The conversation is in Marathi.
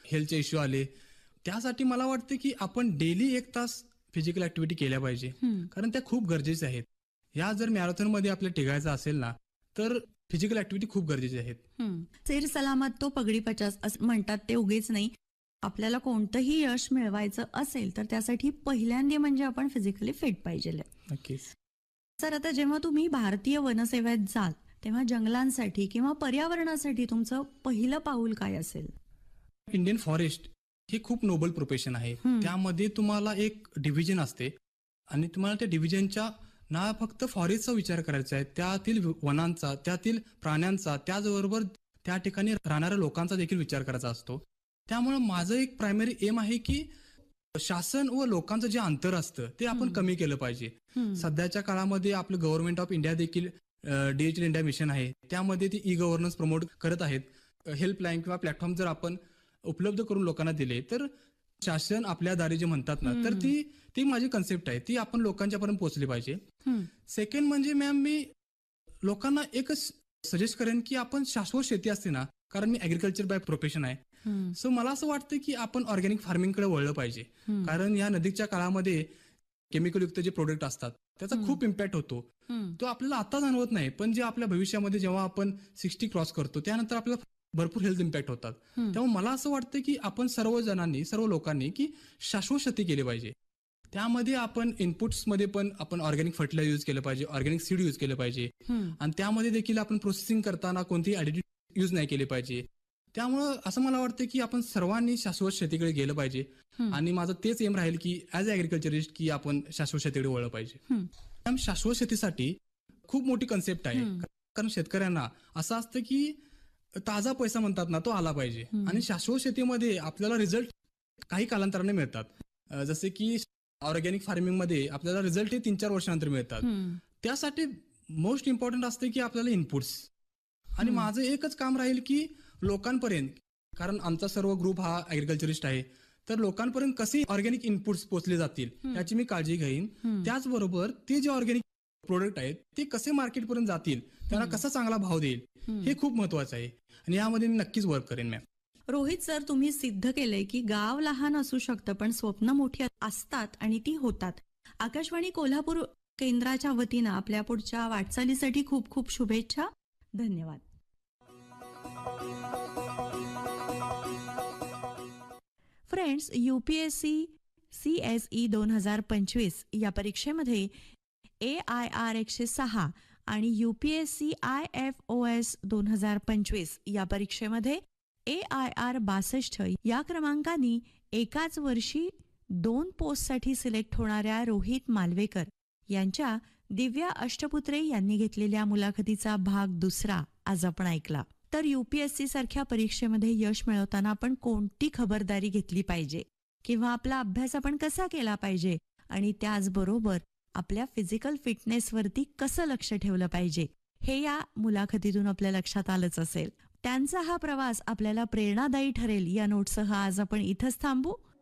हेल्थचे इश्यू आले, त्यासाठी मला वाटतं की आपण डेली 1 तास फिजिकल ऍक्टिव्हिटी केल्या पाहिजे, कारण त्या खूप गरजेच्या आहेत. या जर मॅरेथॉनमध्ये आपल्याला टिकायचं असेल ना, तर फिजिकल ऍक्टिव्हिटी खूप गरजेची आहेत. सैर सलामत तो पगडी 50 असं म्हणतात ते उगीच नाही. आपल्याला कोणतंही यश मिळवायचं असेल तर त्यासाठी पहिल्यांदा म्हणजे आपण फिजिकली फिट पाहिजे. नक्कीच. सर, आता जेव्हा तुम्ही भारतीय वनसेवेत जाल तेव्हा जंगलांसाठी किंवा पर्यावरणासाठी तुमचं पहिलं पाऊल काय असेल? इंडियन फॉरेस्ट हे खूप नोबल प्रोफेशन आहे. त्यामध्ये तुम्हाला एक डिव्हिजन असते आणि तुम्हाला त्या डिव्हिजनच्या ना फक्त फॉरेस्टचा विचार करायचा आहे, त्यातील वनांचा, त्यातील प्राण्यांचा, त्याचबरोबर त्या ठिकाणी राहणाऱ्या लोकांचा देखील विचार करायचा असतो. त्यामुळे माझं एक प्रायमरी एम आहे की शासन व लोकांचं जे अंतर असतं ते आपण कमी केलं पाहिजे. सध्याच्या काळामध्ये आपलं गव्हर्नमेंट ऑफ इंडिया देखील डिजिटल इंडिया मिशन आहे, त्यामध्ये ती ई गव्हर्नन्स प्रमोट करत आहेत. हेल्पलाईन किंवा प्लॅटफॉर्म जर आपण उपलब्ध करून लोकांना दिले तर शासन आपल्या दारी जे म्हणतात ना, तर ती माझी कन्सेप्ट आहे, ती आपण लोकांच्यापर्यंत पोहोचली पाहिजे. सेकंड म्हणजे मॅम, मी लोकांना एकच सजेस्ट करेन की आपण शाश्वत शेती असते ना, कारण मी ऍग्रिकल्चर बाय प्रोफेशन आहे, सो मला असं वाटतं की आपण ऑर्गॅनिक फार्मिंगकडे वळलं पाहिजे. कारण या नदीच्या काळामध्ये केमिकल युक्त जे प्रोडक्ट असतात त्याचा खूप इम्पॅक्ट होतो. तो आपल्याला आता जाणवत नाही, पण जे आपल्या भविष्यामध्ये जेव्हा आपण 60 क्रॉस करतो त्यानंतर आपल्याला भरपूर हेल्थ इम्पॅक्ट होतात. त्यामुळे मला असं वाटतं की आपण सर्व लोकांनी की शाश्वत शेती केली पाहिजे. त्यामध्ये आपण इनपुट्समध्ये पण आपण ऑर्गॅनिक फर्टिलायझर यूज केलं पाहिजे, ऑर्गॅनिक सीड यूज केलं पाहिजे, आणि त्यामध्ये देखील आपण प्रोसेसिंग करताना कोणतीही ऍडिटिव्ह यूज नाही केले पाहिजे. त्यामुळं असं मला वाटतं की आपण सर्वांनी शाश्वत शेतीकडे गेलं पाहिजे, आणि माझं तेच एम राहील की ऍज अ ऍग्रिकल्चरिस्ट की आपण शाश्वत शेतीकडे वळलं पाहिजे. शाश्वत शेतीसाठी खूप मोठी कन्सेप्ट आहे, कारण शेतकऱ्यांना असं असतं की ताजा पैसा म्हणतात ना, तो आला पाहिजे, आणि शाश्वत शेतीमध्ये आपल्याला रिझल्ट काही कालांतराने मिळतात. जसे की ऑर्गॅनिक फार्मिंग मध्ये आपल्याला रिझल्ट हे 3-4 वर्षानंतर मिळतात. त्यासाठी मोस्ट इम्पॉर्टंट असते की आपल्याला इनपुट्स, आणि माझं एकच काम राहील की लोकांपर्यंत, कारण आमचा सर्व ग्रुप हा ऍग्रिकल्चरिस्ट आहे, तर लोकांपर्यंत कसे ऑर्गॅनिक इनपुट्स पोहोचले जातील याची मी काळजी घेईन. त्याचबरोबर ते जे ऑर्गॅनिक प्रोडक्ट आहेत ते कसे मार्केटपर्यंत जातील, त्यांना कसा चांगला भाव देईल, हे खूप महत्वाचं आहे, आणि यामध्ये मी नक्कीच वर्क करेन मॅम. रोहित सर, तुम्ही सिद्ध केलंय की गाव लहान असू शकतं पण स्वप्न मोठी असतात आणि ती होतात. आकाशवाणी कोल्हापूर केंद्राच्या वतीनं आपल्या पुढच्या वाटचालीसाठी खूप खूप शुभेच्छा. धन्यवाद. फ्रेंड्स, UPSC CSE 2025 या परीक्षेमध्ये AIR 106 आणि UPSC IFOS 2025 या परीक्षेमध्ये AIR 62 या क्रमांकांनी एकाच वर्षी 2 पोस्टसाठी सिलेक्ट होणाऱ्या रोहित मालवेकर यांच्या दिव्या अष्टपुत्रे यांनी घेतलेल्या मुलाखतीचा भाग 2 आज आपण ऐकला. तर UPSC सारख्या परीक्षेमध्ये यश मिळवताना आपण कोणती खबरदारी घेतली पाहिजे किंवा आपला अभ्यास आपण कसा केला पाहिजे, आणि त्याचबरोबर आपल्या फिजिकल फिटनेसवरती कसं लक्ष ठेवलं पाहिजे, हे या मुलाखतीतून आपल्या लक्षात आलंच असेल. त्यांचा हा प्रवास आपल्याला प्रेरणादायी ठरेल या नोटसह आज आपण इथंच थांबू.